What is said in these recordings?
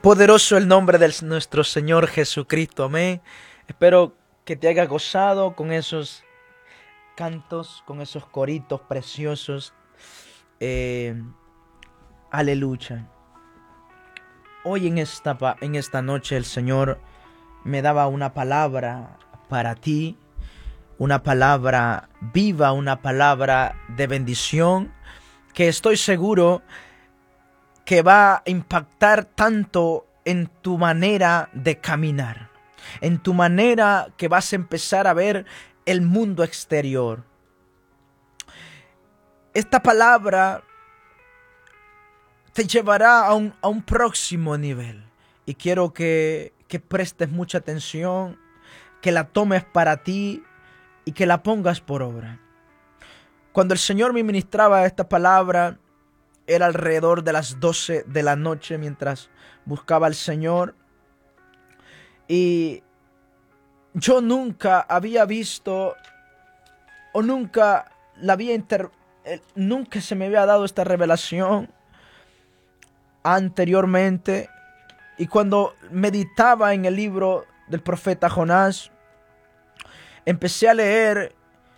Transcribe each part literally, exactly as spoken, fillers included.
Poderoso el nombre de nuestro Señor Jesucristo, amén. Espero que te haya gozado con esos cantos, con esos coritos preciosos. Eh, aleluya. Hoy en esta, en esta noche el Señor me daba una palabra para ti, una palabra viva, una palabra de bendición, que estoy seguro que va a impactar tanto en tu manera de caminar, en tu manera que vas a empezar a ver el mundo exterior. Esta palabra te llevará a un, a un próximo nivel y quiero que, que prestes mucha atención, que la tomes para ti y que la pongas por obra. Cuando el Señor me ministraba esta palabra, era alrededor de las doce de la noche mientras buscaba al Señor. Y yo nunca había visto o nunca la había inter... nunca se me había dado esta revelación anteriormente. Y cuando meditaba en el libro del profeta Jonás, empecé a leer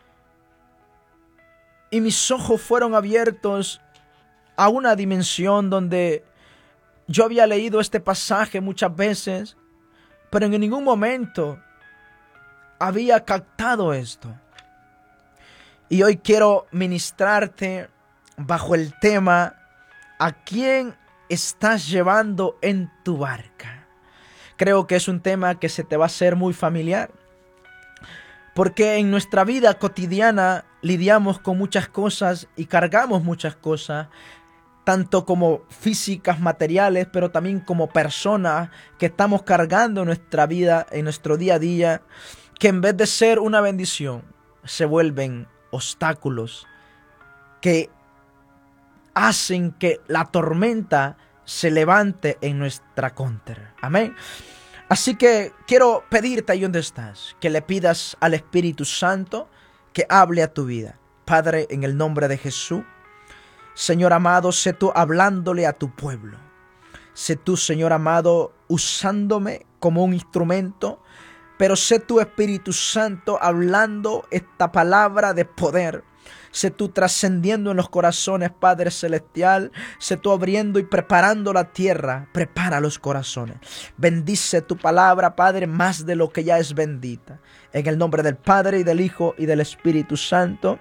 y mis ojos fueron abiertos a una dimensión donde yo había leído este pasaje muchas veces, pero en ningún momento había captado esto. Y hoy quiero ministrarte bajo el tema: ¿a quién estás llevando en tu barca? Creo que es un tema que se te va a hacer muy familiar, porque en nuestra vida cotidiana lidiamos con muchas cosas y cargamos muchas cosas, tanto como físicas, materiales, pero también como personas que estamos cargando en nuestra vida, en nuestro día a día, que en vez de ser una bendición, se vuelven obstáculos que hacen que la tormenta se levante en nuestra contra. Amén. Así que quiero pedirte ahí donde estás, que le pidas al Espíritu Santo que hable a tu vida. Padre, en el nombre de Jesús, Señor amado, sé tú hablándole a tu pueblo. Sé tú, Señor amado, usándome como un instrumento, pero sé tú, Espíritu Santo, hablando esta palabra de poder. Sé tú trascendiendo en los corazones, Padre Celestial. Sé tú abriendo y preparando la tierra. Prepara los corazones. Bendice tu palabra, Padre, más de lo que ya es bendita. En el nombre del Padre, y del Hijo, y del Espíritu Santo.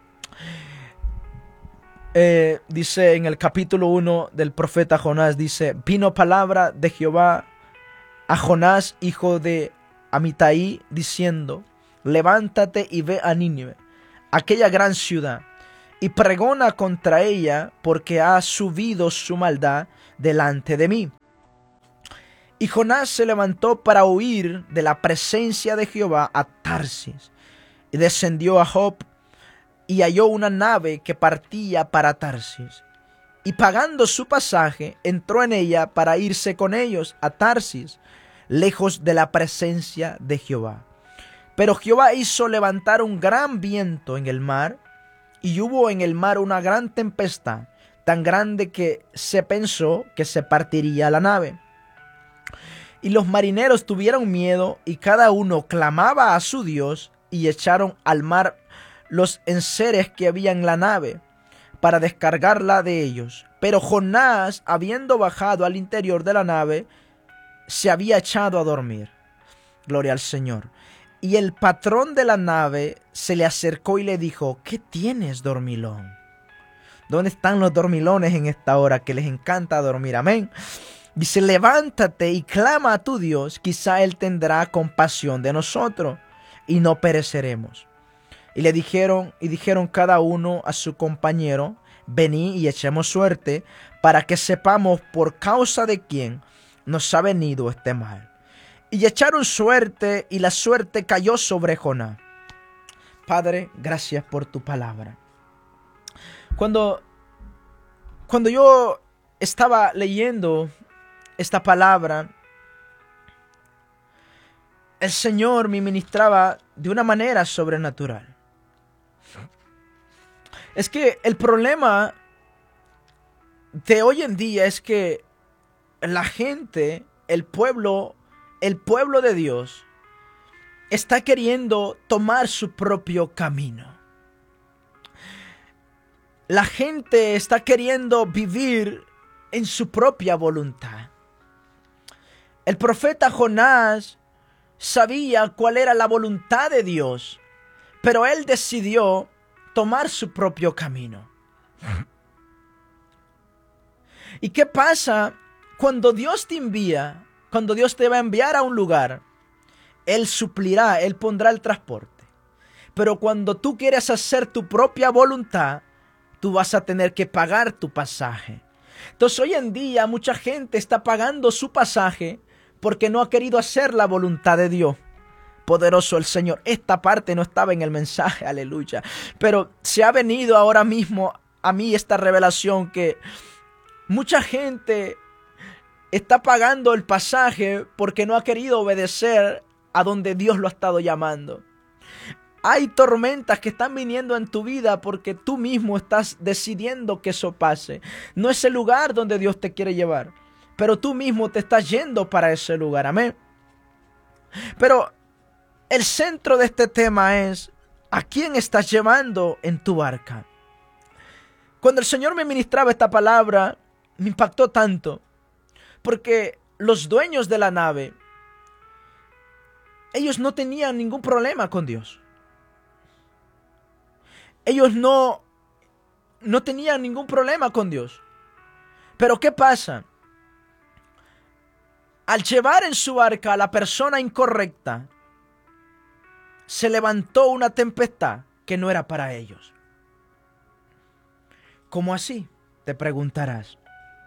Eh, dice en el capítulo uno del profeta Jonás, dice: vino palabra de Jehová a Jonás, hijo de Amitai, diciendo: levántate y ve a Nínive, aquella gran ciudad, y pregona contra ella, porque ha subido su maldad delante de mí. Y Jonás se levantó para huir de la presencia de Jehová a Tarsis, y descendió a Jope, y halló una nave que partía para Tarsis. Y pagando su pasaje, entró en ella para irse con ellos a Tarsis, lejos de la presencia de Jehová. Pero Jehová hizo levantar un gran viento en el mar, y hubo en el mar una gran tempestad, tan grande que se pensó que se partiría la nave. Y los marineros tuvieron miedo, y cada uno clamaba a su Dios, y echaron al mar los enseres que había en la nave, para descargarla de ellos. Pero Jonás, habiendo bajado al interior de la nave, se había echado a dormir. Gloria al Señor. Y el patrón de la nave se le acercó y le dijo: ¿qué tienes, dormilón? ¿Dónde están los dormilones en esta hora que les encanta dormir? Amén. Dice: levántate y clama a tu Dios, quizá Él tendrá compasión de nosotros y no pereceremos. Y le dijeron, y dijeron cada uno a su compañero: vení y echemos suerte, para que sepamos por causa de quién nos ha venido este mal. Y echaron suerte, y la suerte cayó sobre Jonás. Padre, gracias por tu palabra. Cuando, cuando yo estaba leyendo esta palabra, el Señor me ministraba de una manera sobrenatural. Es que el problema de hoy en día es que la gente, el pueblo, el pueblo de Dios, está queriendo tomar su propio camino. La gente está queriendo vivir en su propia voluntad. El profeta Jonás sabía cuál era la voluntad de Dios, pero él decidió tomar su propio camino. ¿Y qué pasa cuando Dios te envía? Cuando Dios te va a enviar a un lugar, Él suplirá, Él pondrá el transporte. Pero cuando tú quieres hacer tu propia voluntad, tú vas a tener que pagar tu pasaje. Entonces hoy en día mucha gente está pagando su pasaje porque no ha querido hacer la voluntad de Dios. Poderoso el Señor. Esta parte no estaba en el mensaje, aleluya. Pero se ha venido ahora mismo a mí esta revelación que mucha gente está pagando el pasaje porque no ha querido obedecer a donde Dios lo ha estado llamando. Hay tormentas que están viniendo en tu vida porque tú mismo estás decidiendo que eso pase. No es el lugar donde Dios te quiere llevar, pero tú mismo te estás yendo para ese lugar. Amén. Pero el centro de este tema es: ¿a quién estás llevando en tu barca? Cuando el Señor me ministraba esta palabra, me impactó tanto, porque los dueños de la nave, ellos no tenían ningún problema con Dios. Ellos no, no tenían ningún problema con Dios. Pero ¿qué pasa? Al llevar en su barca a la persona incorrecta, se levantó una tempestad que no era para ellos. ¿Cómo así?, te preguntarás.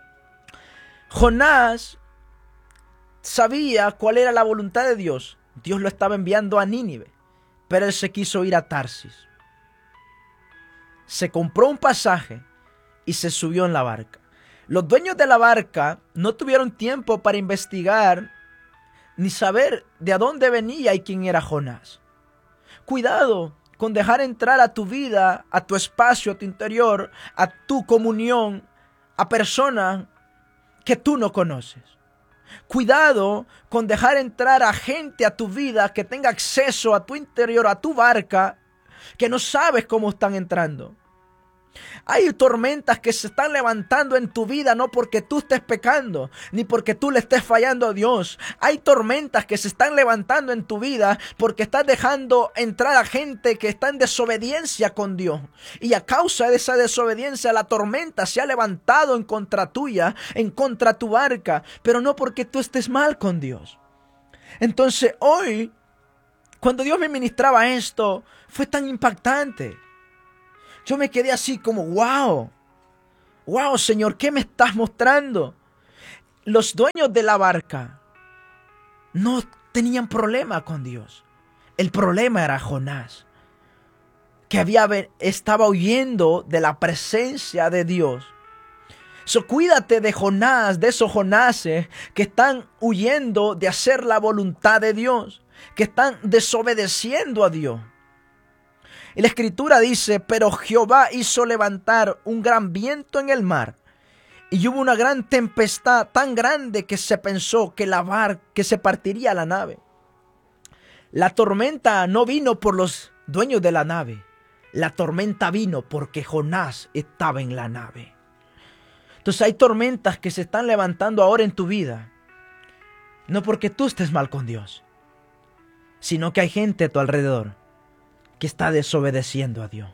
Jonás sabía cuál era la voluntad de Dios. Dios lo estaba enviando a Nínive, pero él se quiso ir a Tarsis. Se compró un pasaje y se subió en la barca. Los dueños de la barca no tuvieron tiempo para investigar ni saber de dónde venía y quién era Jonás. Cuidado con dejar entrar a tu vida, a tu espacio, a tu interior, a tu comunión, a personas que tú no conoces. Cuidado con dejar entrar a gente a tu vida que tenga acceso a tu interior, a tu barca, que no sabes cómo están entrando. Hay tormentas que se están levantando en tu vida no porque tú estés pecando, ni porque tú le estés fallando a Dios. Hay tormentas que se están levantando en tu vida porque estás dejando entrar a gente que está en desobediencia con Dios. Y a causa de esa desobediencia, la tormenta se ha levantado en contra tuya, en contra tu barca, pero no porque tú estés mal con Dios. Entonces hoy, cuando Dios me ministraba esto, fue tan impactante. Yo me quedé así como, wow, wow, Señor, ¿qué me estás mostrando? Los dueños de la barca no tenían problema con Dios. El problema era Jonás, que había, estaba huyendo de la presencia de Dios. So, cuídate de Jonás, de esos Jonases que están huyendo de hacer la voluntad de Dios, que están desobedeciendo a Dios. Y la escritura dice: pero Jehová hizo levantar un gran viento en el mar, y hubo una gran tempestad tan grande que se pensó que la bar, que se partiría la nave. La tormenta no vino por los dueños de la nave. La tormenta vino porque Jonás estaba en la nave. Entonces hay tormentas que se están levantando ahora en tu vida, no porque tú estés mal con Dios, sino que hay gente a tu alrededor que está desobedeciendo a Dios.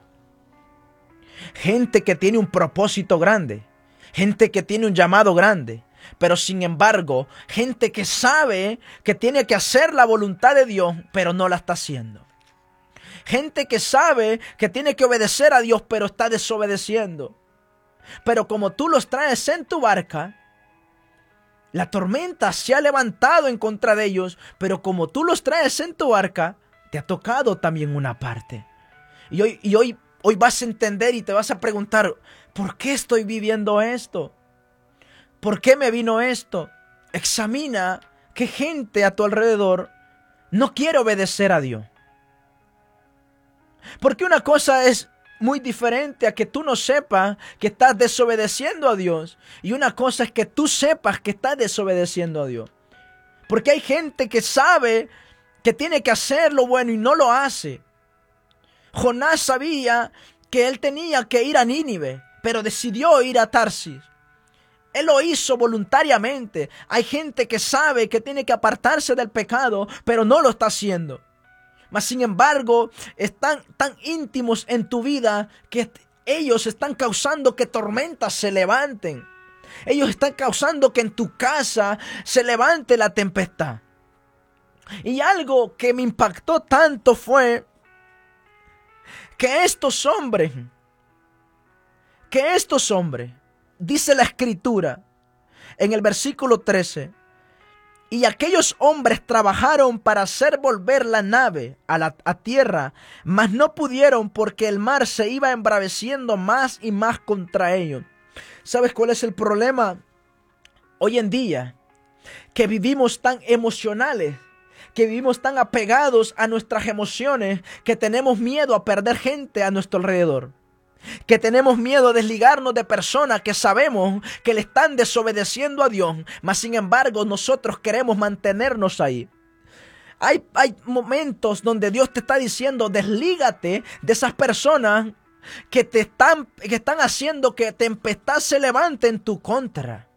Gente que tiene un propósito grande, gente que tiene un llamado grande, pero sin embargo, gente que sabe que tiene que hacer la voluntad de Dios, pero no la está haciendo. Gente que sabe que tiene que obedecer a Dios, pero está desobedeciendo. Pero como tú los traes en tu barca, la tormenta se ha levantado en contra de ellos, pero como tú los traes en tu barca, te ha tocado también una parte. Y hoy, y hoy, hoy vas a entender y te vas a preguntar: ¿por qué estoy viviendo esto? ¿Por qué me vino esto? Examina qué gente a tu alrededor no quiere obedecer a Dios. Porque una cosa es muy diferente a que tú no sepas que estás desobedeciendo a Dios. Y una cosa es que tú sepas que estás desobedeciendo a Dios. Porque hay gente que sabe que tiene que hacer lo bueno y no lo hace. Jonás sabía que él tenía que ir a Nínive, pero decidió ir a Tarsis. Él lo hizo voluntariamente. Hay gente que sabe que tiene que apartarse del pecado, pero no lo está haciendo. Mas sin embargo, están tan íntimos en tu vida que ellos están causando que tormentas se levanten. Ellos están causando que en tu casa se levante la tempestad. Y algo que me impactó tanto fue que estos hombres, que estos hombres, dice la escritura en el versículo trece, y aquellos hombres trabajaron para hacer volver la nave a, la, a tierra, mas no pudieron porque el mar se iba embraveciendo más y más contra ellos. ¿Sabes cuál es el problema hoy en día? Que vivimos tan emocionales, que vivimos tan apegados a nuestras emociones, que tenemos miedo a perder gente a nuestro alrededor. Que tenemos miedo a desligarnos de personas que sabemos que le están desobedeciendo a Dios, mas sin embargo nosotros queremos mantenernos ahí. Hay, hay momentos donde Dios te está diciendo: deslígate de esas personas que te están, que están haciendo que tempestad se levante en tu contra.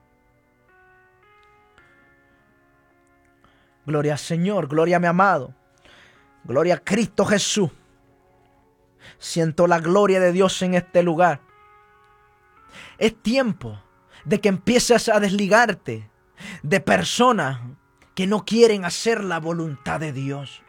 Gloria al Señor, gloria a mi amado, gloria a Cristo Jesús. Siento la gloria de Dios en este lugar. Es tiempo de que empieces a desligarte de personas que no quieren hacer la voluntad de Dios.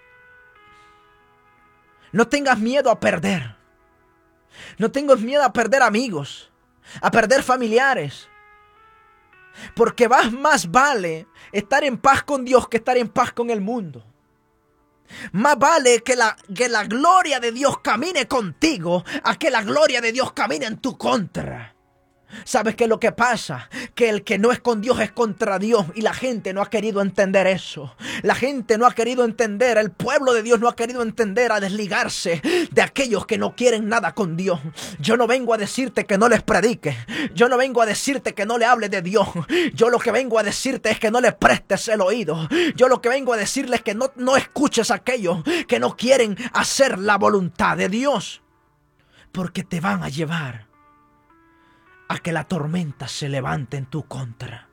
No tengas miedo a perder. No tengas miedo a perder amigos, a perder familiares. Porque más, más vale estar en paz con Dios que estar en paz con el mundo. Más vale que la, que la gloria de Dios camine contigo a que la gloria de Dios camine en tu contra. ¿Sabes qué es lo que pasa? Que el que no es con Dios es contra Dios, y la gente no ha querido entender eso. La gente no ha querido entender, el pueblo de Dios no ha querido entender a desligarse de aquellos que no quieren nada con Dios. Yo no vengo a decirte que no les prediques. Yo no vengo a decirte que no le hables de Dios. Yo lo que vengo a decirte es que no le prestes el oído. Yo lo que vengo a decirles es que no, no escuches a aquellos que no quieren hacer la voluntad de Dios. Porque te van a llevar a que la tormenta se levante en tu contra.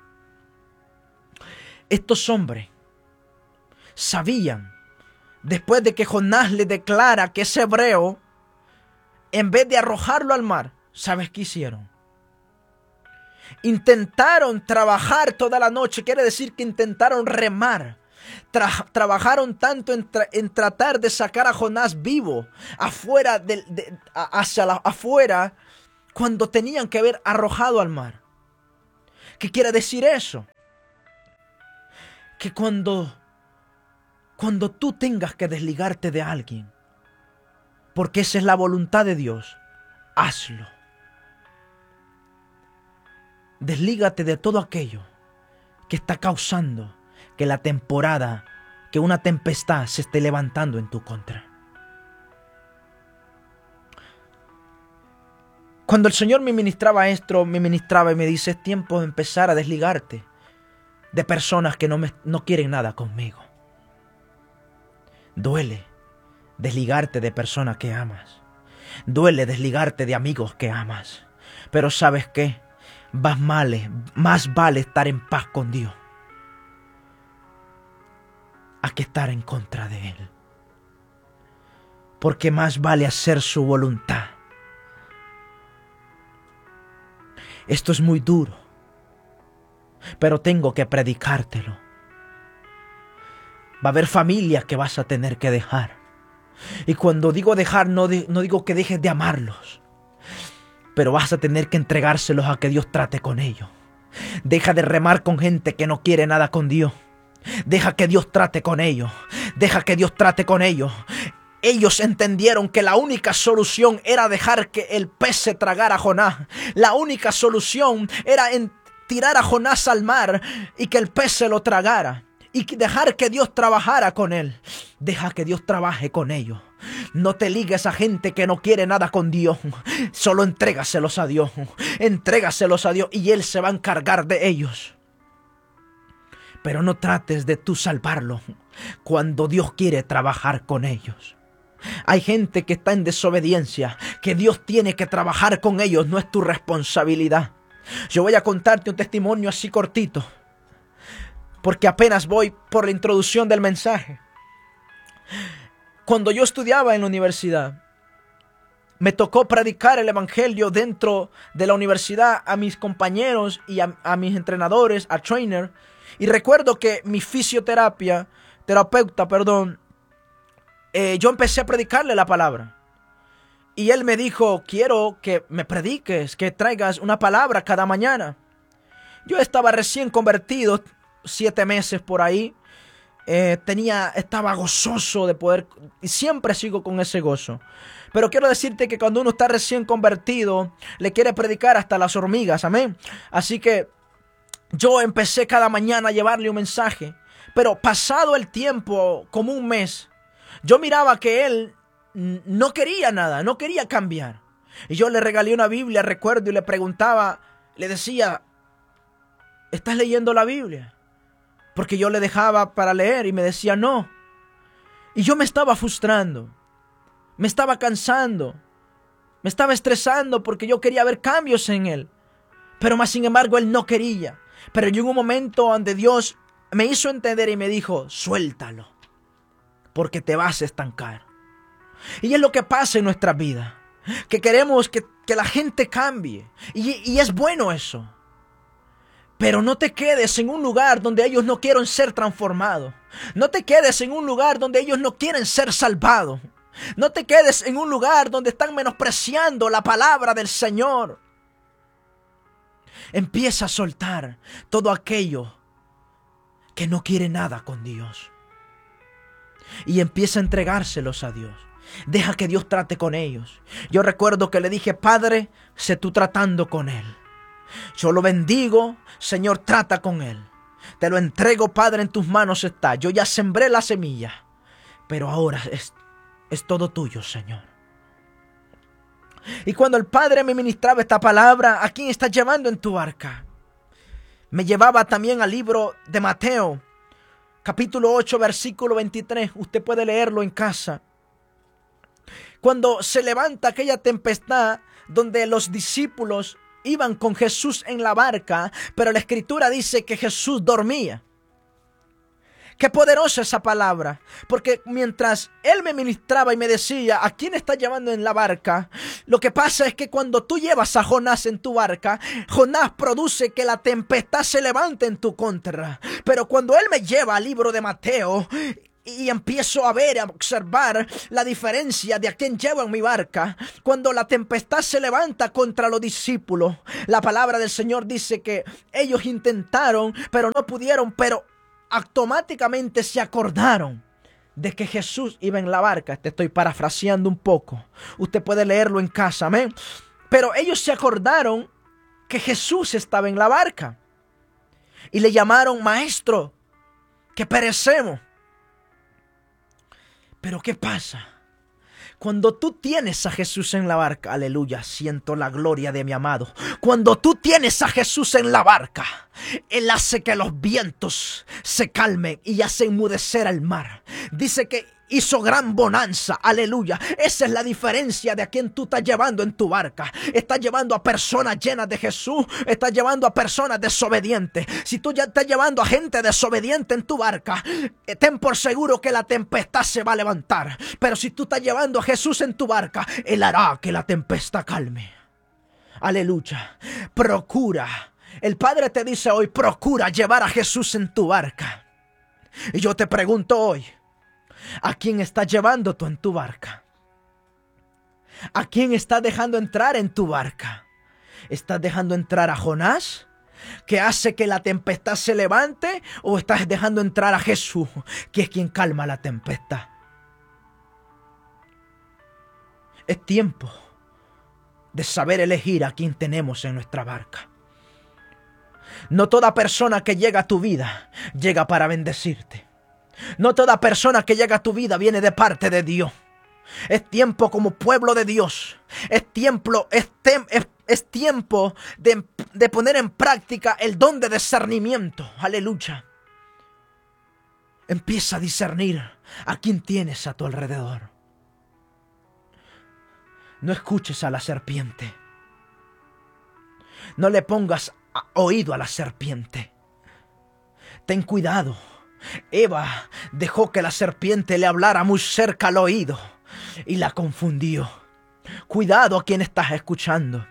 Estos hombres sabían, después de que Jonás le declara que es hebreo, en vez de arrojarlo al mar, ¿sabes qué hicieron? Intentaron trabajar toda la noche, quiere decir que intentaron remar. Tra- trabajaron tanto en, tra- en tratar de sacar a Jonás vivo afuera de, de, a- hacia la, afuera, cuando tenían que haber arrojado al mar. ¿Qué quiere decir eso? Que cuando, cuando tú tengas que desligarte de alguien, porque esa es la voluntad de Dios, hazlo. Deslígate de todo aquello que está causando que la temporada, que una tempestad se esté levantando en tu contra. Cuando el Señor me ministraba esto, me ministraba y me dice: es tiempo de empezar a desligarte de personas que no, me, no quieren nada conmigo. Duele desligarte de personas que amas. Duele desligarte de amigos que amas. Pero ¿sabes qué? Más vale, más vale estar en paz con Dios a que estar en contra de Él. Porque más vale hacer su voluntad. Esto es muy duro, pero tengo que predicártelo. Va a haber familias que vas a tener que dejar. Y cuando digo dejar, no, de, no digo que dejes de amarlos, pero vas a tener que entregárselos a que Dios trate con ellos. Deja de remar con gente que no quiere nada con Dios. Deja que Dios trate con ellos. Deja que Dios trate con ellos. Ellos entendieron que la única solución era dejar que el pez se tragara a Jonás. La única solución era en tirar a Jonás al mar y que el pez se lo tragara. Y dejar que Dios trabajara con él. Deja que Dios trabaje con ellos. No te ligues a gente que no quiere nada con Dios. Solo entrégaselos a Dios. Entrégaselos a Dios y Él se va a encargar de ellos. Pero no trates de tú salvarlos cuando Dios quiere trabajar con ellos. Hay gente que está en desobediencia, que Dios tiene que trabajar con ellos, no es tu responsabilidad. Yo voy a contarte un testimonio así cortito, porque apenas voy por la introducción del mensaje. Cuando yo estudiaba en la universidad, me tocó predicar el evangelio dentro de la universidad a mis compañeros y a, a mis entrenadores, a trainer. Y recuerdo que mi fisioterapia, terapeuta, perdón, eh, yo empecé a predicarle la palabra. Y él me dijo, quiero que me prediques, que traigas una palabra cada mañana. Yo estaba recién convertido, siete meses por ahí. Eh, tenía, estaba gozoso de poder, y siempre sigo con ese gozo. Pero quiero decirte que cuando uno está recién convertido, le quiere predicar hasta las hormigas, amén. Así que yo empecé cada mañana a llevarle un mensaje. Pero pasado el tiempo, como un mes, yo miraba que él no quería nada, no quería cambiar. Y yo le regalé una Biblia, recuerdo, y le preguntaba, le decía, ¿estás leyendo la Biblia? Porque yo le dejaba para leer y me decía no. Y yo me estaba frustrando, me estaba cansando, me estaba estresando porque yo quería ver cambios en él. Pero más sin embargo él no quería. Pero llegó un momento donde Dios me hizo entender y me dijo, suéltalo, porque te vas a estancar. Y es lo que pasa en nuestra vida, que queremos que, que la gente cambie. Y, y es bueno eso. Pero no te quedes en un lugar donde ellos no quieren ser transformados. No te quedes en un lugar donde ellos no quieren ser salvados. No te quedes en un lugar donde están menospreciando la palabra del Señor. Empieza a soltar todo aquello que no quiere nada con Dios. Y empieza a entregárselos a Dios. Deja que Dios trate con ellos. Yo recuerdo que le dije, Padre, sé tú tratando con él. Yo lo bendigo, Señor, trata con él. Te lo entrego, Padre, en tus manos está. Yo ya sembré la semilla, pero ahora es, es todo tuyo, Señor. Y cuando el Padre me ministraba esta palabra, ¿a quién estás llevando en tu barca? Me llevaba también al libro de Mateo, capítulo ocho, versículo veintitrés. Usted puede leerlo en casa. Cuando se levanta aquella tempestad donde los discípulos iban con Jesús en la barca, pero la Escritura dice que Jesús dormía. Qué poderosa esa palabra, porque mientras él me ministraba y me decía, ¿a quién está llevando en la barca? Lo que pasa es que cuando tú llevas a Jonás en tu barca, Jonás produce que la tempestad se levante en tu contra. Pero cuando él me lleva al libro de Mateo y empiezo a ver, a observar la diferencia de a quién llevo en mi barca, cuando la tempestad se levanta contra los discípulos, la palabra del Señor dice que ellos intentaron, pero no pudieron, pero automáticamente se acordaron de que Jesús iba en la barca. Te estoy parafraseando un poco. Usted puede leerlo en casa, amén. Pero ellos se acordaron que Jesús estaba en la barca y le llamaron maestro, que perecemos. Pero ¿qué pasa? Cuando tú tienes a Jesús en la barca, aleluya, siento la gloria de mi amado. Cuando tú tienes a Jesús en la barca, Él hace que los vientos se calmen y hace enmudecer al mar. Dice que hizo gran bonanza, aleluya. Esa es la diferencia de a quién tú estás llevando en tu barca. Estás llevando a personas llenas de Jesús, estás llevando a personas desobedientes. Si tú ya estás llevando a gente desobediente en tu barca, ten por seguro que la tempestad se va a levantar. Pero si tú estás llevando a Jesús en tu barca, Él hará que la tempestad calme. Aleluya. Procura. El Padre te dice hoy, procura llevar a Jesús en tu barca. Y yo te pregunto hoy, ¿a quién estás llevando tú en tu barca? ¿A quién estás dejando entrar en tu barca? ¿Estás dejando entrar a Jonás, que hace que la tempestad se levante? ¿O estás dejando entrar a Jesús, que es quien calma la tempestad? Es tiempo de saber elegir a quién tenemos en nuestra barca. No toda persona que llega a tu vida llega para bendecirte. No toda persona que llega a tu vida viene de parte de Dios. Es tiempo como pueblo de Dios. Es tiempo, es, tem, es, es tiempo de, de poner en práctica el don de discernimiento. Aleluya. Empieza a discernir a quién tienes a tu alrededor. No escuches a la serpiente. No le pongas oído a la serpiente. Ten cuidado. Eva dejó que la serpiente le hablara muy cerca al oído y la confundió. Cuidado a quien estás escuchando.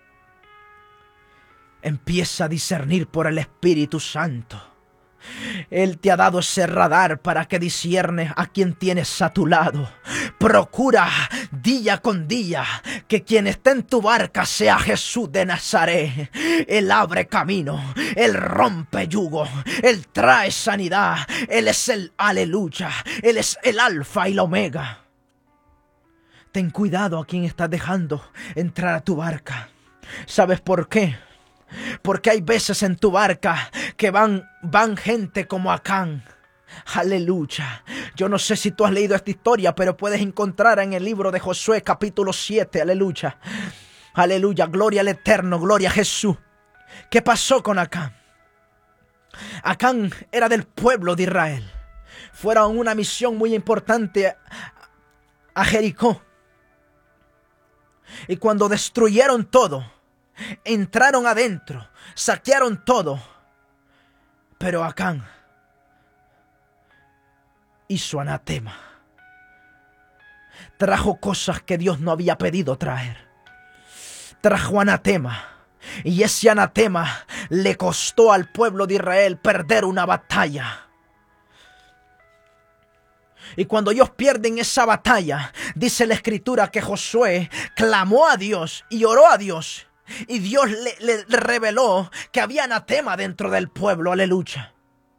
Empieza a discernir por el Espíritu Santo. Él te ha dado ese radar para que disciernes a quien tienes a tu lado. Procura día con día que quien esté en tu barca sea Jesús de Nazaret. Él abre camino, Él rompe yugo, Él trae sanidad. Él es el aleluya, Él es el alfa y la omega. Ten cuidado a quien estás dejando entrar a tu barca. ¿Sabes por qué? Porque hay veces en tu barca que van, van gente como Acán. Aleluya. Yo no sé si tú has leído esta historia, pero puedes encontrar en el libro de Josué capítulo siete. Aleluya. Aleluya. Gloria al Eterno. Gloria a Jesús. ¿Qué pasó con Acán? Acán era del pueblo de Israel. Fueron una misión muy importante a Jericó. Y cuando destruyeron todo, entraron adentro, saquearon todo. Pero Acán hizo anatema. Trajo cosas que Dios no había pedido traer. Trajo anatema. Y ese anatema le costó al pueblo de Israel perder una batalla. Y cuando ellos pierden esa batalla, dice la Escritura que Josué clamó a Dios y oró a Dios. Y Dios le, le reveló que había anatema dentro del pueblo. Aleluya.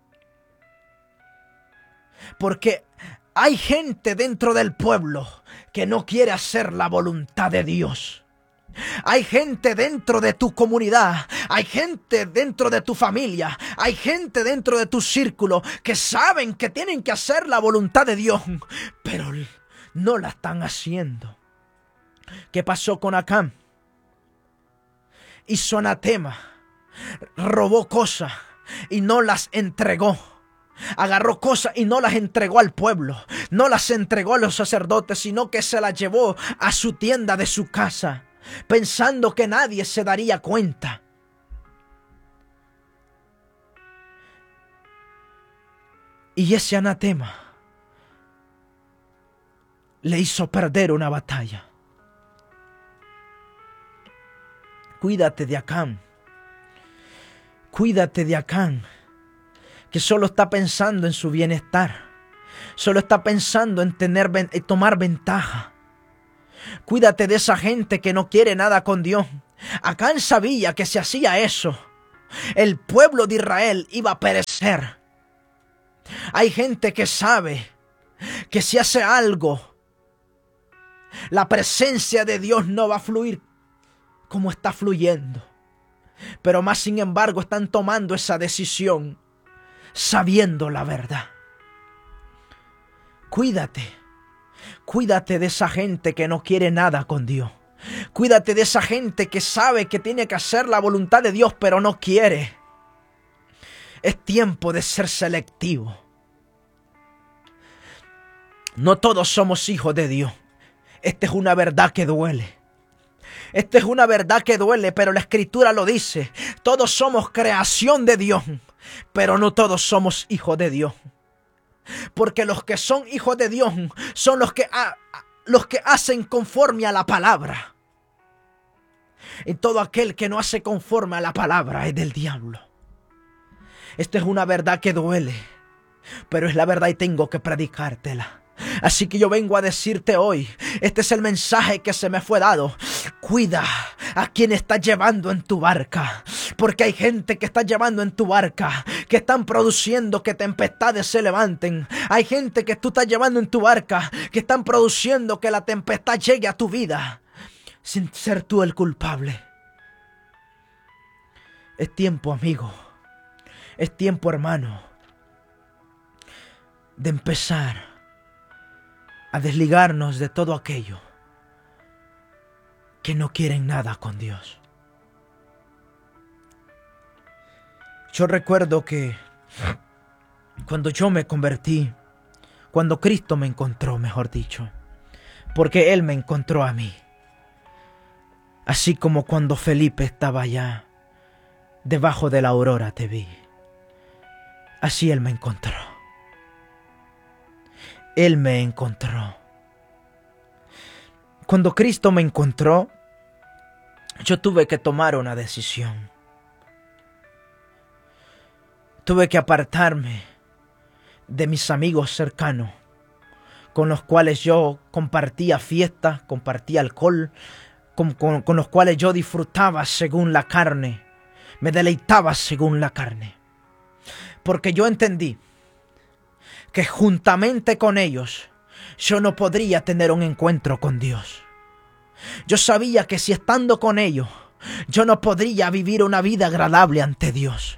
Porque hay gente dentro del pueblo que no quiere hacer la voluntad de Dios. Hay gente dentro de tu comunidad, hay gente dentro de tu familia, hay gente dentro de tu círculo que saben que tienen que hacer la voluntad de Dios, pero no la están haciendo. ¿Qué pasó con Acán? Hizo anatema, robó cosas y no las entregó. Agarró cosas y no las entregó al pueblo, no las entregó a los sacerdotes, sino que se las llevó a su tienda de su casa, pensando que nadie se daría cuenta. Y ese anatema le hizo perder una batalla. Cuídate de Acán. Cuídate de Acán, que solo está pensando en su bienestar. Solo está pensando en tener, en tomar ventaja. Cuídate de esa gente que no quiere nada con Dios. Acán sabía que si hacía eso, el pueblo de Israel iba a perecer. Hay gente que sabe que si hace algo, la presencia de Dios no va a fluir como está fluyendo. Pero más sin embargo están tomando esa decisión sabiendo la verdad. Cuídate. Cuídate de esa gente que no quiere nada con Dios. Cuídate de esa gente que sabe que tiene que hacer la voluntad de Dios, pero no quiere. Es tiempo de ser selectivo. No todos somos hijos de Dios. Esta es una verdad que duele. Esta es una verdad que duele, pero la Escritura lo dice. Todos somos creación de Dios, pero no todos somos hijos de Dios. Porque los que son hijos de Dios son los que, ha, los que hacen conforme a la palabra. Y todo aquel que no hace conforme a la palabra es del diablo. Esta es una verdad que duele, pero es la verdad y tengo que predicártela. Así que yo vengo a decirte hoy, este es el mensaje que se me fue dado. Cuida a quien estás llevando en tu barca, porque hay gente que está llevando en tu barca, que están produciendo que tempestades se levanten. Hay gente que tú estás llevando en tu barca, que están produciendo que la tempestad llegue a tu vida, sin ser tú el culpable. Es tiempo, amigo, es tiempo, hermano, de empezar a desligarnos de todo aquello que no quieren nada con Dios. Yo recuerdo que cuando yo me convertí, cuando Cristo me encontró, mejor dicho, porque Él me encontró a mí, así como cuando Felipe estaba allá, debajo de la aurora te vi, así Él me encontró. Él me encontró. Cuando Cristo me encontró, yo tuve que tomar una decisión. Tuve que apartarme de mis amigos cercanos, con los cuales yo compartía fiestas, compartía alcohol, con, con, con los cuales yo disfrutaba según la carne, me deleitaba según la carne. Porque yo entendí que juntamente con ellos yo no podría tener un encuentro con Dios. Yo sabía que si estando con ellos yo no podría vivir una vida agradable ante Dios.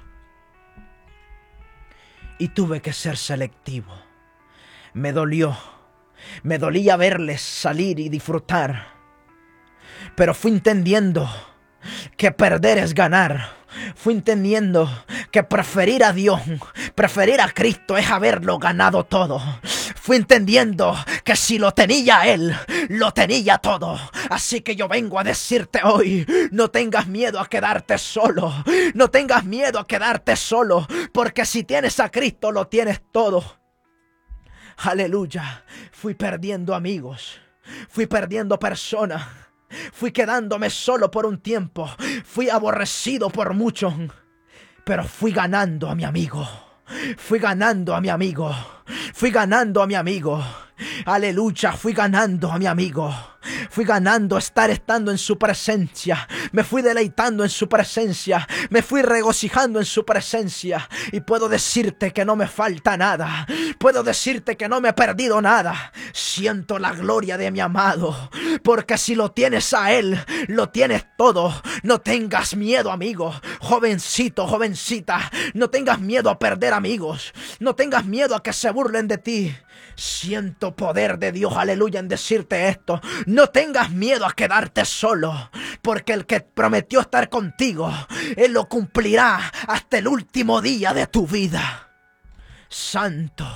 Y tuve que ser selectivo. Me dolió. Me dolía verles salir y disfrutar. Pero fui entendiendo que perder es ganar. Fui entendiendo que preferir a Dios, preferir a Cristo es haberlo ganado todo. Fui entendiendo que si lo tenía Él, lo tenía todo. Así que yo vengo a decirte hoy, no tengas miedo a quedarte solo. No tengas miedo a quedarte solo, porque si tienes a Cristo, lo tienes todo. Aleluya. Fui perdiendo amigos, fui perdiendo personas. Fui quedándome solo por un tiempo. Fui aborrecido por muchos. Pero fui ganando a mi amigo. Fui ganando a mi amigo. Fui ganando a mi amigo. Aleluya, fui ganando a mi amigo. Fui ganando estar estando en su presencia. Me fui deleitando en su presencia. Me fui regocijando en su presencia. Y puedo decirte que no me falta nada. Puedo decirte que no me he perdido nada. Siento la gloria de mi amado. Porque si lo tienes a Él, lo tienes todo. No tengas miedo, amigo. Jovencito, jovencita. No tengas miedo a perder amigos. No tengas miedo a que se burlen de ti. Siento poder de Dios, aleluya, en decirte esto. No tengas miedo a quedarte solo, porque el que prometió estar contigo, Él lo cumplirá hasta el último día de tu vida. Santo.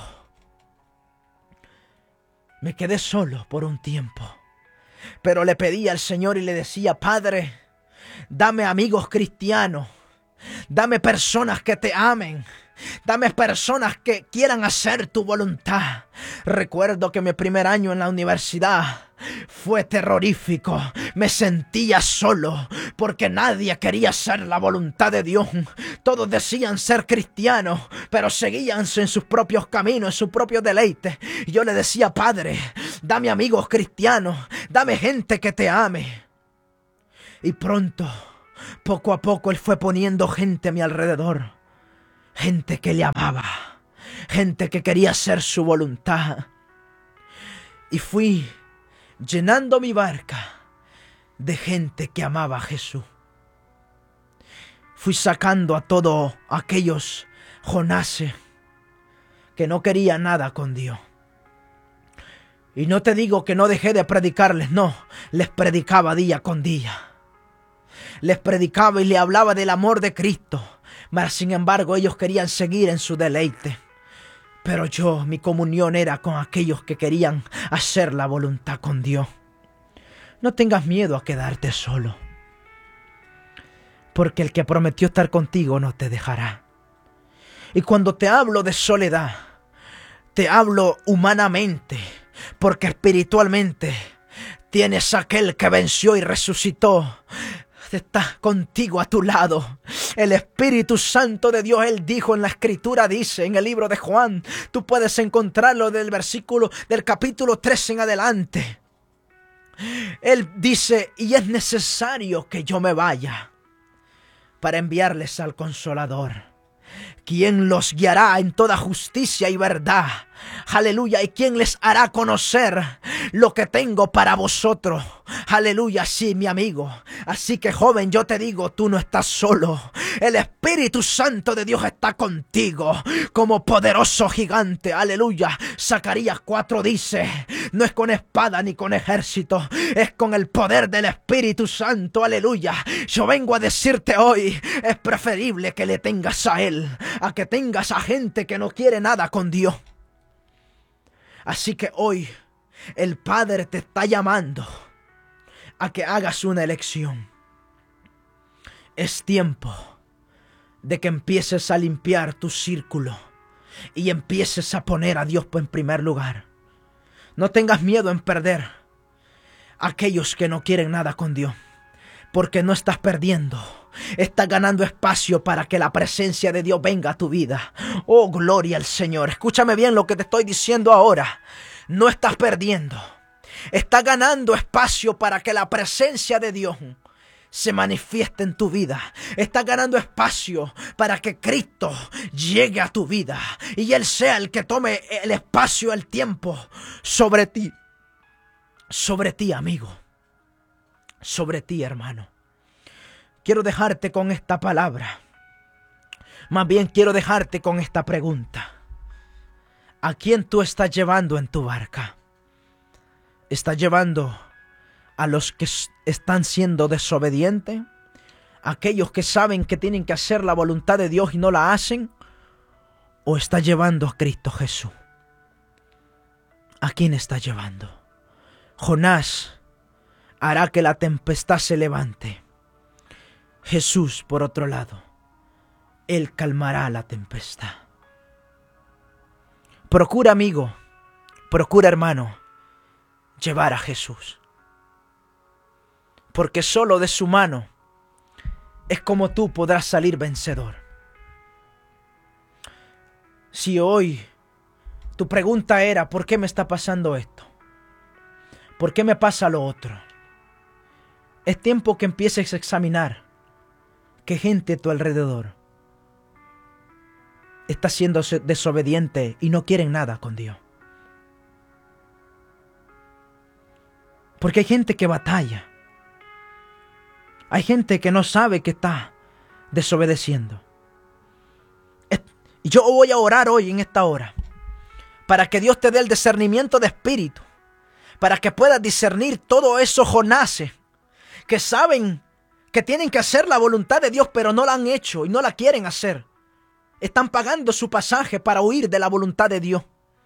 Me quedé solo por un tiempo, pero le pedí al Señor y le decía: Padre, dame amigos cristianos, dame personas que te amen. Dame personas que quieran hacer tu voluntad. Recuerdo que mi primer año en la universidad fue terrorífico. Me sentía solo porque nadie quería hacer la voluntad de Dios. Todos decían ser cristianos, pero seguían en sus propios caminos, en sus propios deleites. Y yo le decía: Padre, dame amigos cristianos, dame gente que te ame. Y pronto, poco a poco, Él fue poniendo gente a mi alrededor. Gente que le amaba, gente que quería hacer su voluntad. Y fui llenando mi barca de gente que amaba a Jesús. Fui sacando a todos aquellos Jonases que no querían nada con Dios. Y no te digo que no dejé de predicarles, no, les predicaba día con día. Les predicaba y le hablaba del amor de Cristo. Mas sin embargo ellos querían seguir en su deleite. Pero yo, mi comunión era con aquellos que querían hacer la voluntad con Dios. No tengas miedo a quedarte solo, porque el que prometió estar contigo no te dejará. Y cuando te hablo de soledad, te hablo humanamente, porque espiritualmente tienes aquel que venció y resucitó. Está contigo a tu lado. El Espíritu Santo de Dios, Él dijo en la Escritura, dice en el libro de Juan, tú puedes encontrarlo del versículo del capítulo tres en adelante. Él dice: y es necesario que yo me vaya para enviarles al Consolador, quien los guiará en toda justicia y verdad. Aleluya. Y quien les hará conocer lo que tengo para vosotros. Aleluya. Sí, mi amigo. Así que, joven, yo te digo, tú no estás solo. El Espíritu Santo de Dios está contigo como poderoso gigante. Aleluya. Zacarías cuatro dice: No es con espada ni con ejército, es con el poder del Espíritu Santo, aleluya. Yo vengo a decirte hoy, es preferible que le tengas a Él, a que tengas a gente que no quiere nada con Dios. Así que hoy el Padre te está llamando a que hagas una elección. Es tiempo de que empieces a limpiar tu círculo y empieces a poner a Dios en primer lugar. No tengas miedo en perder a aquellos que no quieren nada con Dios, porque no estás perdiendo. Estás ganando espacio para que la presencia de Dios venga a tu vida. Oh, gloria al Señor. Escúchame bien lo que te estoy diciendo ahora. No estás perdiendo. Estás ganando espacio para que la presencia de Dios se manifieste en tu vida. Estás ganando espacio para que Cristo llegue a tu vida y Él sea el que tome el espacio, el tiempo sobre ti. Sobre ti, amigo. Sobre ti, hermano. Quiero dejarte con esta palabra. Más bien quiero dejarte con esta pregunta. ¿A quién tú estás llevando en tu barca? ¿Estás llevando a los que están siendo desobedientes? ¿Aquellos que saben que tienen que hacer la voluntad de Dios y no la hacen? ¿O estás llevando a Cristo Jesús? ¿A quién estás llevando? Jonás hará que la tempestad se levante. Jesús, por otro lado, Él calmará la tempestad. Procura, amigo, procura, hermano, llevar a Jesús. Porque solo de su mano es como tú podrás salir vencedor. Si hoy tu pregunta era, ¿por qué me está pasando esto? ¿Por qué me pasa lo otro? Es tiempo que empieces a examinar qué gente a tu alrededor está siendo desobediente y no quieren nada con Dios. Porque hay gente que batalla. Hay gente que no sabe que está desobedeciendo. Y yo voy a orar hoy en esta hora para que Dios te dé el discernimiento de espíritu, para que puedas discernir todos esos Jonases que saben que tienen que hacer la voluntad de Dios, pero no la han hecho y no la quieren hacer. Están pagando su pasaje para huir de la voluntad de Dios.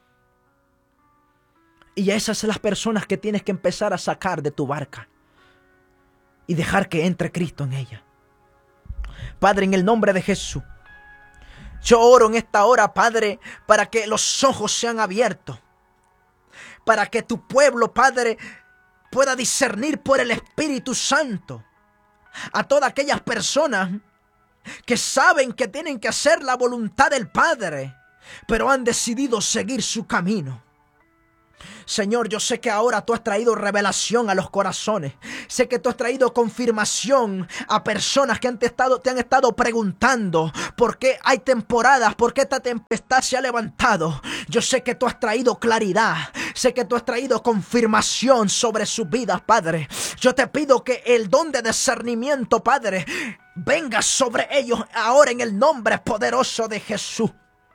Y a esas son las personas que tienes que empezar a sacar de tu barca y dejar que entre Cristo en ella. Padre, en el nombre de Jesús, yo oro en esta hora, Padre, para que los ojos sean abiertos, para que tu pueblo, Padre, pueda discernir por el Espíritu Santo a todas aquellas personas que saben que tienen que hacer la voluntad del Padre, pero han decidido seguir su camino. Señor, yo sé que ahora tú has traído revelación a los corazones. Sé que tú has traído confirmación a personas que han te, estado, te han estado preguntando por qué hay temporadas, por qué esta tempestad se ha levantado. Yo sé que tú has traído claridad. Sé que tú has traído confirmación sobre sus vidas, Padre. Yo te pido que el don de discernimiento, Padre, venga sobre ellos ahora en el nombre poderoso de Jesús.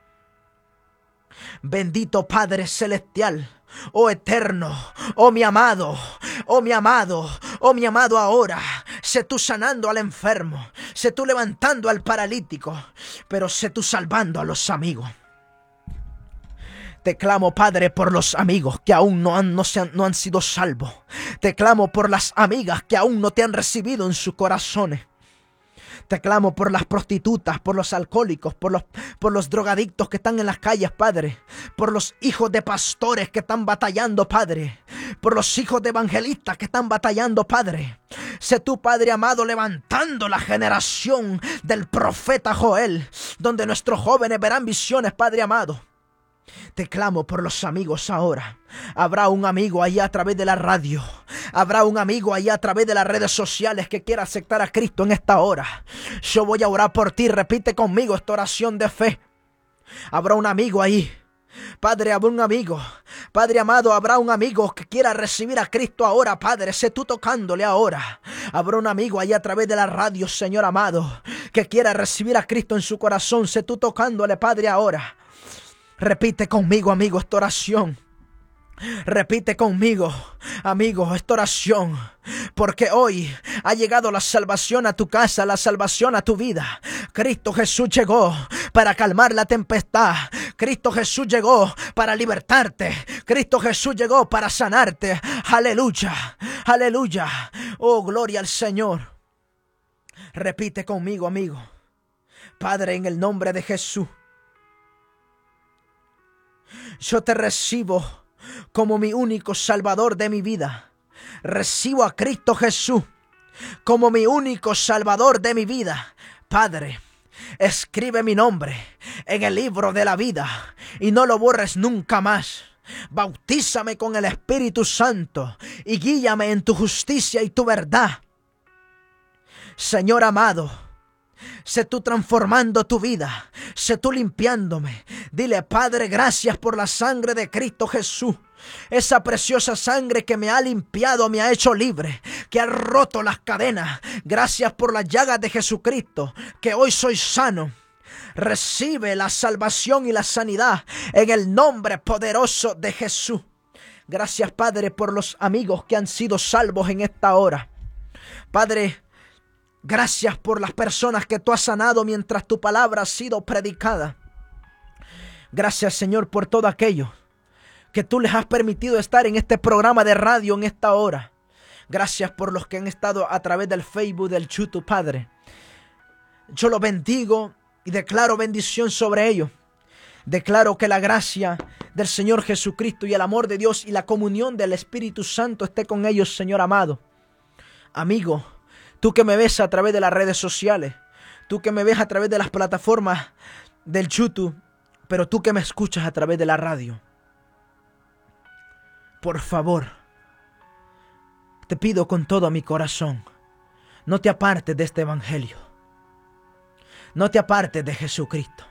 Bendito Padre Celestial, oh eterno, oh mi amado, oh mi amado, oh mi amado ahora. Sé tú sanando al enfermo, sé tú levantando al paralítico, pero sé tú salvando a los amigos. Te clamo, Padre, por los amigos que aún no han, no se han, no han sido salvos. Te clamo por las amigas que aún no te han recibido en sus corazones. Te clamo por las prostitutas, por los alcohólicos, por los, por los drogadictos que están en las calles, Padre. Por los hijos de pastores que están batallando, Padre. Por los hijos de evangelistas que están batallando, Padre. Sé tú, Padre amado, levantando la generación del profeta Joel, donde nuestros jóvenes verán visiones, Padre amado. Te clamo por los amigos ahora. Habrá un amigo allá a través de la radio. Habrá un amigo allá a través de las redes sociales que quiera aceptar a Cristo en esta hora. Yo voy a orar por ti. Repite conmigo esta oración de fe. Habrá un amigo ahí. Padre, habrá un amigo. Padre amado, habrá un amigo que quiera recibir a Cristo ahora, Padre. Sé tú tocándole ahora. Habrá un amigo allá a través de la radio, Señor amado, que quiera recibir a Cristo en su corazón. Sé tú tocándole, Padre, ahora. Repite conmigo, amigo, esta oración. Repite conmigo, amigo, esta oración, porque hoy ha llegado la salvación a tu casa, la salvación a tu vida. Cristo Jesús llegó para calmar la tempestad. Cristo Jesús llegó para libertarte. Cristo Jesús llegó para sanarte. Aleluya, aleluya. Oh, gloria al Señor. Repite conmigo, amigo. Padre, en el nombre de Jesús, yo te recibo como mi único Salvador de mi vida. Recibo a Cristo Jesús como mi único Salvador de mi vida. Padre, escribe mi nombre en el libro de la vida y no lo borres nunca más. Bautízame con el Espíritu Santo y guíame en tu justicia y tu verdad. Señor amado, sé tú transformando tu vida, sé tú limpiándome. Dile, Padre, gracias por la sangre de Cristo Jesús. Esa preciosa sangre que me ha limpiado, me ha hecho libre, que ha roto las cadenas. Gracias por las llagas de Jesucristo, que hoy soy sano. Recibe la salvación y la sanidad en el nombre poderoso de Jesús. Gracias, Padre, por los amigos que han sido salvos en esta hora. Padre, gracias por las personas que tú has sanado mientras tu palabra ha sido predicada. Gracias, Señor, por todo aquello que tú les has permitido estar en este programa de radio en esta hora. Gracias por los que han estado a través del Facebook, del YouTube, Padre. Yo los bendigo y declaro bendición sobre ellos. Declaro que la gracia del Señor Jesucristo y el amor de Dios y la comunión del Espíritu Santo esté con ellos, Señor amado. Amigo, tú que me ves a través de las redes sociales, tú que me ves a través de las plataformas del YouTube, pero tú que me escuchas a través de la radio, por favor, te pido con todo mi corazón, no te apartes de este evangelio. No te apartes de Jesucristo.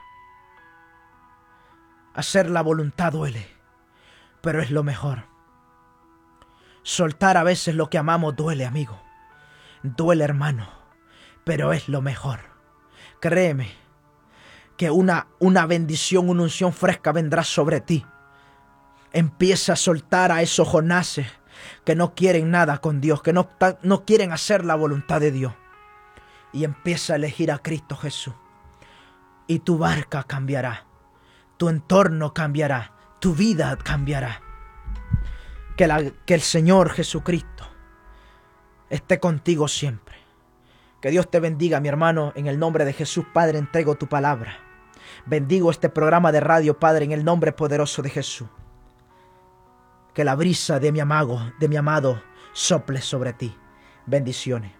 Hacer la voluntad duele, pero es lo mejor. Soltar a veces lo que amamos duele, amigo. Duele, hermano, pero es lo mejor. Créeme que una, una bendición, una unción fresca vendrá sobre ti. Empieza a soltar a esos Jonases que no quieren nada con Dios, que no, no quieren hacer la voluntad de Dios. Y empieza a elegir a Cristo Jesús. Y tu barca cambiará. Tu entorno cambiará. Tu vida cambiará. Que, la, que el Señor Jesucristo esté contigo siempre. Que Dios te bendiga, mi hermano. En el nombre de Jesús, Padre, entrego tu palabra. Bendigo este programa de radio, Padre, en el nombre poderoso de Jesús. Que la brisa de mi amado, de mi amado sople sobre ti. Bendiciones.